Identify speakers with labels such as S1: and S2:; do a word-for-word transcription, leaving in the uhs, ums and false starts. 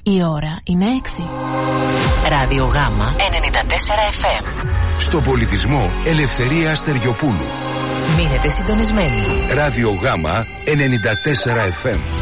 S1: Η ώρα είναι έξι.
S2: Ράδιο Γάμα ενενήντα τέσσερα εφ εμ.
S3: Στο πολιτισμό Ελευθερία Αστεριοπούλου.
S2: Μείνετε συντονισμένοι.
S3: Ράδιο Γάμα ενενήντα τέσσερα εφ εμ.